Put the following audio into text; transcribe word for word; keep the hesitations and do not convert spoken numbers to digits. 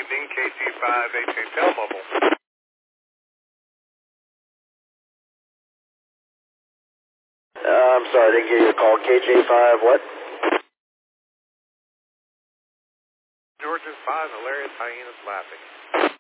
evening, K T five eighteen Telmobile. Uh, I'm sorry, I didn't get your call. K J five what? Georgia five, hilarious hyenas laughing.